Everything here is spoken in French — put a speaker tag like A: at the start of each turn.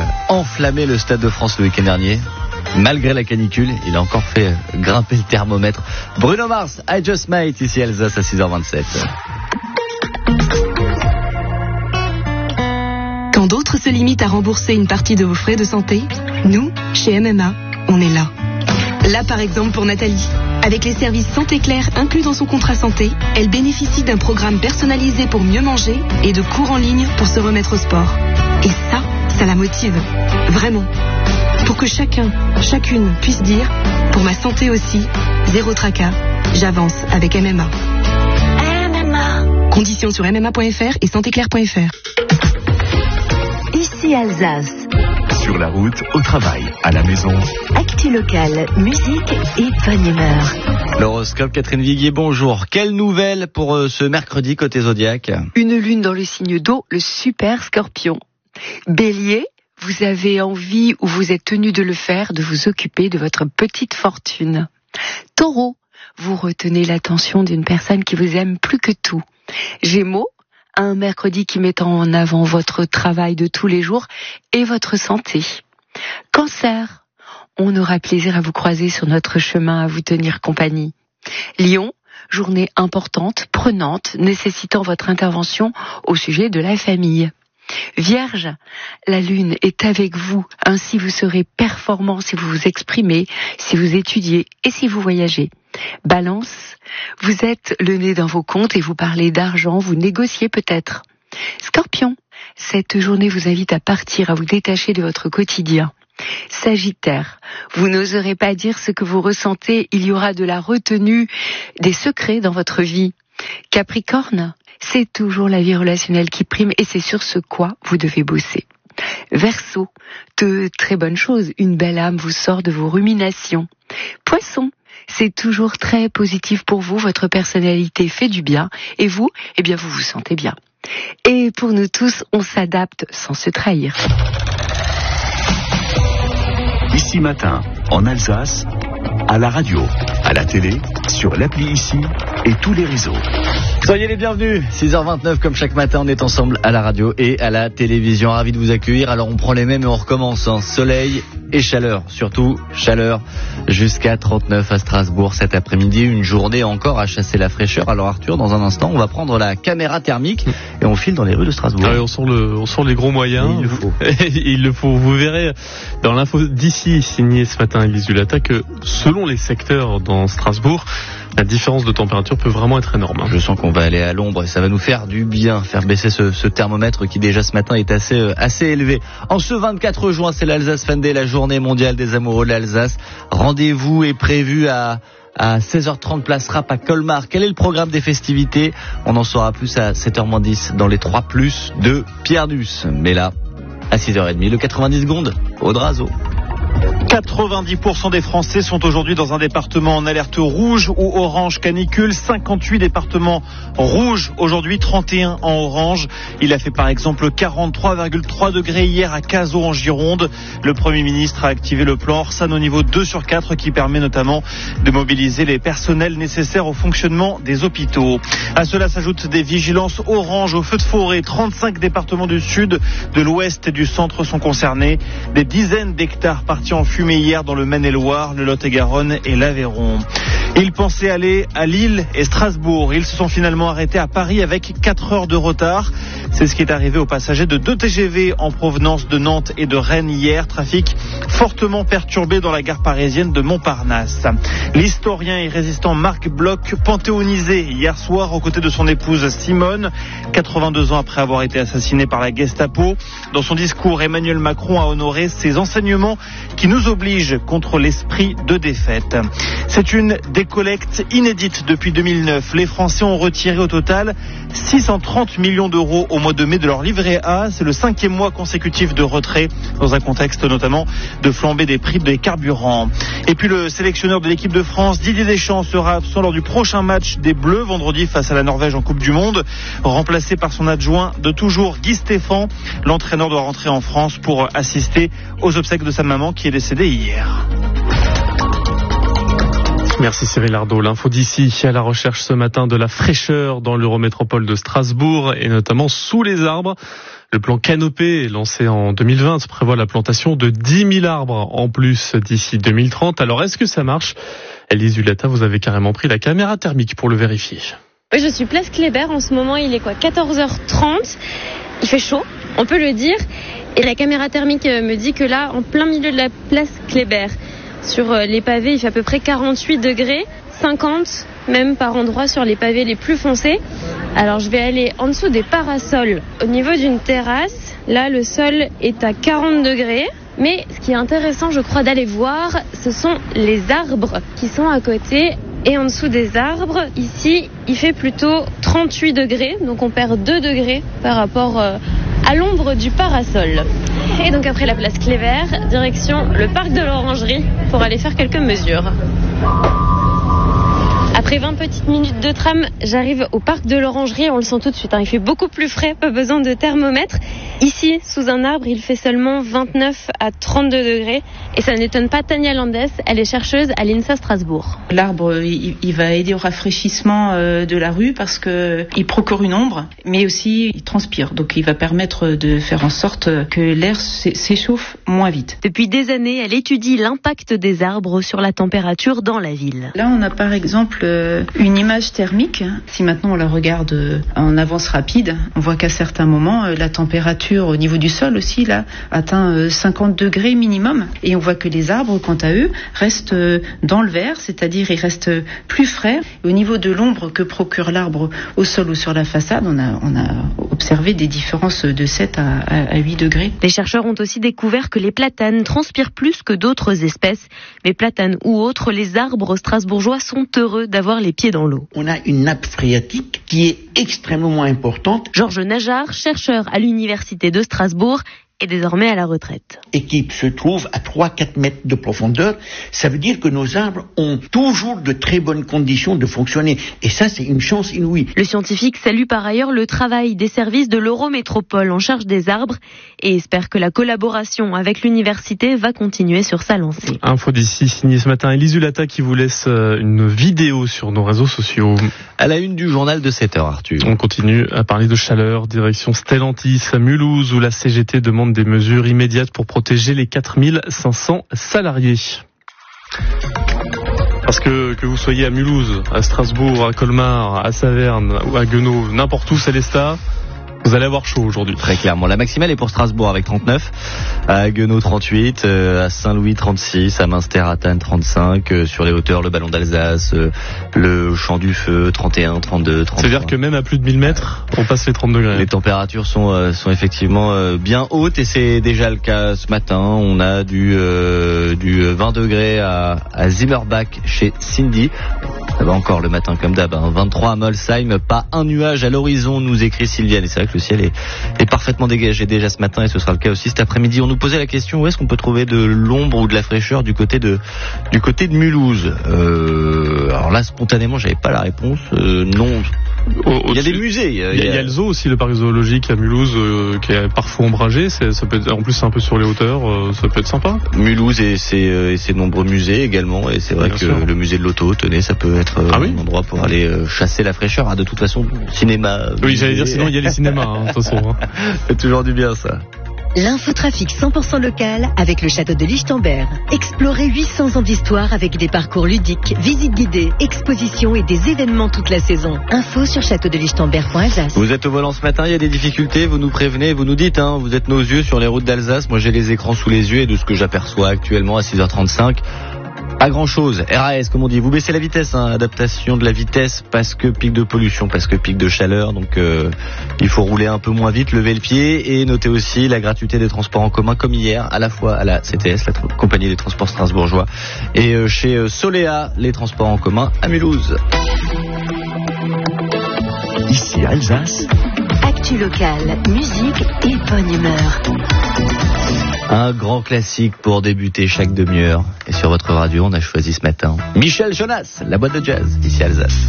A: enflammé le Stade de France le week-end dernier. Malgré la canicule, il a encore fait grimper le thermomètre. Bruno Mars, I Just Might, ici Alsace à 6h27.
B: Quand d'autres se limitent à rembourser une partie de vos frais de santé, nous, chez MMA, on est là. Là, par exemple, pour Nathalie. Avec les services Santé Claire inclus dans son contrat santé, elle bénéficie d'un programme personnalisé pour mieux manger et de cours en ligne pour se remettre au sport. Et ça la motive. Vraiment. Pour que chacune puisse dire, pour ma santé aussi, zéro tracas, j'avance avec MMA. MMA. Conditions sur mma.fr et santéclaire.fr.
C: Ici Alsace.
D: Sur la route, au travail, à la maison.
C: Actu locale, musique et bonne humeur.
A: L'horoscope, Catherine Viguier, bonjour. Quelle nouvelle pour ce mercredi côté Zodiac ?
E: Une lune dans le signe d'eau, le super Scorpion. Bélier, vous avez envie ou vous êtes tenu de le faire, de vous occuper de votre petite fortune. Taureau, vous retenez l'attention d'une personne qui vous aime plus que tout. Gémeaux, un mercredi qui met en avant votre travail de tous les jours et votre santé. Cancer, on aura plaisir à vous croiser sur notre chemin, à vous tenir compagnie. Lion, journée importante, prenante, nécessitant votre intervention au sujet de la famille. Vierge, la lune est avec vous, ainsi vous serez performant si vous vous exprimez, si vous étudiez et si vous voyagez. Balance, vous êtes le nez dans vos comptes et vous parlez d'argent, vous négociez peut-être. Scorpion, cette journée vous invite à partir, à vous détacher de votre quotidien. Sagittaire, vous n'oserez pas dire ce que vous ressentez, il y aura de la retenue, des secrets dans votre vie. Capricorne, c'est toujours la vie relationnelle qui prime et c'est sur ce quoi vous devez bosser. Verseau, de très bonnes choses, une belle âme vous sort de vos ruminations. Poisson, c'est toujours très positif pour vous, votre personnalité fait du bien et vous, vous vous sentez bien. Et pour nous tous, on s'adapte sans se trahir.
D: Ici matin, en Alsace, à la radio, à la télé, sur l'appli Ici et tous les réseaux.
A: Soyez les bienvenus, 6h29 comme chaque matin, on est ensemble à la radio et à la télévision. Ravi de vous accueillir, alors on prend les mêmes et on recommence. Soleil et chaleur, surtout chaleur, jusqu'à 39 à Strasbourg cet après-midi. Une journée encore à chasser la fraîcheur. Alors Arthur, dans un instant, on va prendre la caméra thermique et on file dans les rues de Strasbourg.
F: On sort les gros moyens.
A: Il le faut.
F: Il le faut. Vous verrez dans l'info d'ici, signée ce matin Elise Dulata, que selon les secteurs dans Strasbourg, la différence de température peut vraiment être énorme.
A: Je sens qu'on va aller à l'ombre et ça va nous faire du bien, faire baisser ce thermomètre qui déjà ce matin est assez élevé. En ce 24 juin, c'est l'Alsace Fan Day, la journée mondiale des amoureux de l'Alsace. Rendez-vous est prévu à 16h30 place Rapp à Colmar. Quel est le programme des festivités ? On en saura plus à 7h10 dans les 3+ de Pierre Duss. Mais là, à 6h30, le 90 secondes au Drazo.
G: 90% des Français sont aujourd'hui dans un département en alerte rouge ou orange canicule. 58 départements rouges aujourd'hui, 31 en orange. Il a fait par exemple 43,3 degrés hier à Cazaux en Gironde. Le Premier ministre a activé le plan Orsan au niveau 2/4 qui permet notamment de mobiliser les personnels nécessaires au fonctionnement des hôpitaux. À cela s'ajoutent des vigilances orange aux feux de forêt. 35 départements du sud, de l'ouest et du centre sont concernés. Des dizaines d'hectares partis en fumée hier dans le Maine-et-Loire, le Lot-et-Garonne et l'Aveyron. Ils pensaient aller à Lille et Strasbourg. Ils se sont finalement arrêtés à Paris avec 4 heures de retard. C'est ce qui est arrivé aux passagers de 2 TGV en provenance de Nantes et de Rennes hier. Trafic fortement perturbé dans la gare parisienne de Montparnasse. L'historien et résistant Marc Bloch, panthéonisé hier soir aux côtés de son épouse Simone, 82 ans après avoir été assassiné par la Gestapo. Dans son discours, Emmanuel Macron a honoré ses enseignements qui nous obligent contre l'esprit de défaite. C'est une décollecte inédite depuis 2009. Les Français ont retiré au total 630 millions d'euros au mois de mai de leur livret A. C'est le 5e mois consécutif de retrait, dans un contexte notamment de flambée des prix des carburants. Et puis le sélectionneur de l'équipe de France, Didier Deschamps, sera absent lors du prochain match des Bleus, vendredi face à la Norvège en Coupe du Monde, remplacé par son adjoint de toujours, Guy Stéphane. L'entraîneur doit rentrer en France pour assister aux obsèques de sa maman qui est décédée hier.
F: Merci Cyril Ardo. L'info d'ici à la recherche ce matin de la fraîcheur dans l'Eurométropole de Strasbourg et notamment sous les arbres. Le plan Canopée, lancé en 2020, prévoit la plantation de 10 000 arbres en plus d'ici 2030. Alors, est-ce que ça marche? Elise Hulata, vous avez carrément pris la caméra thermique pour le vérifier.
H: Oui, je suis place Kléber. En ce moment, il est 14h30. Il fait chaud, on peut le dire. Et la caméra thermique me dit que là, en plein milieu de la place Kléber, sur les pavés, il fait à peu près 48 degrés, 50 même par endroit sur les pavés les plus foncés. Alors je vais aller en dessous des parasols. Au niveau d'une terrasse, là le sol est à 40 degrés. Mais ce qui est intéressant, je crois, d'aller voir, ce sont les arbres qui sont à côté. Et en dessous des arbres, ici, il fait plutôt 38 degrés. Donc on perd 2 degrés par rapport à l'ombre du parasol. Et donc après la place Kléber, direction le parc de l'Orangerie pour aller faire quelques mesures. Après 20 petites minutes de tram, j'arrive au parc de l'Orangerie. On le sent tout de suite, il fait beaucoup plus frais, pas besoin de thermomètre. Ici, sous un arbre, il fait seulement 29 à 32 degrés. Et ça n'étonne pas Tania Landes, elle est chercheuse à l'INSA Strasbourg.
I: L'arbre, il va aider au rafraîchissement de la rue parce qu'il procure une ombre, mais aussi il transpire. Donc il va permettre de faire en sorte que l'air s'échauffe moins vite.
B: Depuis des années, elle étudie l'impact des arbres sur la température dans la ville.
I: Là, on a par exemple une image thermique. Si maintenant on la regarde en avance rapide, on voit qu'à certains moments, la température au niveau du sol aussi là atteint 50 degrés minimum. Et on voit que les arbres, quant à eux, restent dans le vert, c'est-à-dire ils restent plus frais. Au niveau de l'ombre que procure l'arbre au sol ou sur la façade, on a observé des différences de 7 à 8 degrés.
B: Les chercheurs ont aussi découvert que les platanes transpirent plus que d'autres espèces. Mais platanes ou autres, les arbres strasbourgeois sont heureux d'avoir les pieds dans l'eau.
J: On a une nappe phréatique qui est extrêmement importante.
B: Georges Najar, chercheur à l'université de Strasbourg, est désormais à la retraite.
J: Et qui se trouve à 3-4 mètres de profondeur. Ça veut dire que nos arbres ont toujours de très bonnes conditions de fonctionner. Et ça, c'est une chance inouïe.
B: Le scientifique salue par ailleurs le travail des services de l'Eurométropole en charge des arbres et espère que la collaboration avec l'université va continuer sur sa lancée.
F: Info d'ici, signé ce matin Elise Hulata qui vous laisse une vidéo sur nos réseaux sociaux.
A: À la une du journal de 7h, Arthur.
F: On continue à parler de chaleur, direction Stellantis à Mulhouse où la CGT demande des mesures immédiates pour protéger les 4500 salariés. Parce que vous soyez à Mulhouse, à Strasbourg, à Colmar, à Saverne ou à Guenot, n'importe où Célestat, vous allez avoir chaud aujourd'hui.
A: Très clairement. La maximale est pour Strasbourg avec 39, à Guenot 38, à Saint-Louis 36, à Münster à Tannes 35, sur les hauteurs le Ballon d'Alsace, le Champ du Feu 31, 32, 33.
F: C'est-à-dire que même à plus de 1000 mètres, on passe les 30 degrés.
A: Les températures sont effectivement bien hautes et c'est déjà le cas ce matin. On a du 20 degrés à Zimmerbach chez Cindy. Ça va encore le matin comme d'hab, 23 à Molsheim, pas un nuage à l'horizon, nous écrit Sylviane. Et c'est vrai que le ciel est parfaitement dégagé déjà ce matin et ce sera le cas aussi cet après-midi. On nous posait la question, où est-ce qu'on peut trouver de l'ombre ou de la fraîcheur du côté de Mulhouse. Alors là, spontanément, j'avais pas la réponse. Non. Il y a des musées.
F: Il y a le zoo aussi, le parc zoologique à Mulhouse, qui est parfois ombragé. Ça peut être, en plus, c'est un peu sur les hauteurs. Ça peut être sympa.
A: Mulhouse et ses nombreux musées également. Et c'est vrai que le musée de l'auto, tenez, ça peut être un endroit pour aller chasser la fraîcheur. De toute façon, cinéma.
F: Oui, j'allais dire, sinon il y a les cinémas, de toute façon.
A: C'est toujours du bien, ça.
C: L'infotrafic 100% local avec le château de Lichtenberg. Explorez 800 ans d'histoire avec des parcours ludiques, visites guidées, expositions et des événements toute la saison. Info sur châteaudelichtenberg.alsace.
A: Vous êtes au volant ce matin, il y a des difficultés, vous nous prévenez, vous nous dites, vous êtes nos yeux sur les routes d'Alsace. Moi j'ai les écrans sous les yeux et de ce que j'aperçois actuellement à 6h35, pas grand chose. RAS comme on dit, vous baissez la vitesse, adaptation de la vitesse parce que pic de pollution, parce que pic de chaleur, donc il faut rouler un peu moins vite, lever le pied et notez aussi la gratuité des transports en commun comme hier, à la fois à la CTS, la compagnie des transports strasbourgeois, et chez Solea, les transports en commun à Mulhouse.
D: Ici Alsace.
C: Actu locale, musique et bonne humeur.
A: Un grand classique pour débuter chaque demi-heure. Et sur votre radio, on a choisi ce matin Michel Jonas, la boîte de jazz, ici Alsace.